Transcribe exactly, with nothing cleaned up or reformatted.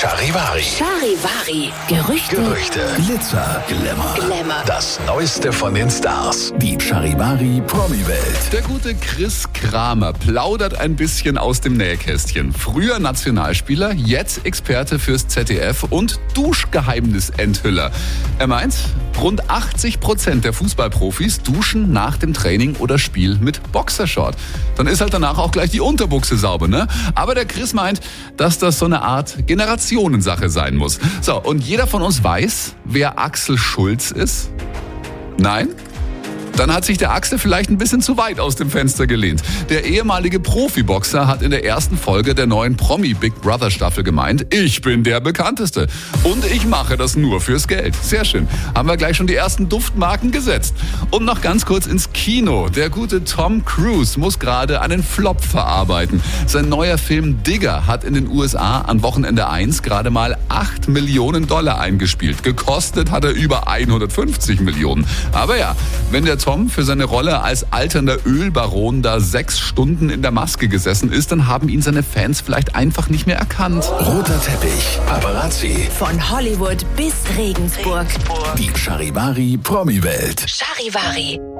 Charivari. Charivari. Gerüchte. Gerüchte. Glitzer, Glamour. Glamour. Das Neueste von den Stars. Die Charivari Promi-Welt. Der gute Chris Kramer plaudert ein bisschen aus dem Nähkästchen. Früher Nationalspieler, jetzt Experte fürs Z D F und Duschgeheimnisenthüller. Er meint, rund achtzig Prozent der Fußballprofis duschen nach dem Training oder Spiel mit Boxershort. Dann ist halt danach auch gleich die Unterbuchse sauber, ne? Aber der Chris meint, dass das so eine Art Generationensache sein muss. So, und jeder von uns weiß, wer Axel Schulz ist? Nein? Dann hat sich der Axel vielleicht ein bisschen zu weit aus dem Fenster gelehnt. Der ehemalige Profiboxer hat in der ersten Folge der neuen Promi Big Brother Staffel gemeint, ich bin der Bekannteste und ich mache das nur fürs Geld. Sehr schön. Haben wir gleich schon die ersten Duftmarken gesetzt. Und noch ganz kurz ins Kino. Der gute Tom Cruise muss gerade einen Flop verarbeiten. Sein neuer Film Digger hat in den U S A an Wochenende eins gerade mal acht Millionen Dollar eingespielt. Gekostet hat er über hundertfünfzig Millionen. Aber ja, wenn der Tom für seine Rolle als alternder Ölbaron da sechs Stunden in der Maske gesessen ist, dann haben ihn seine Fans vielleicht einfach nicht mehr erkannt. Roter Teppich, Paparazzi. Von Hollywood bis Regensburg. Die Charivari Promi-Welt. Charivari.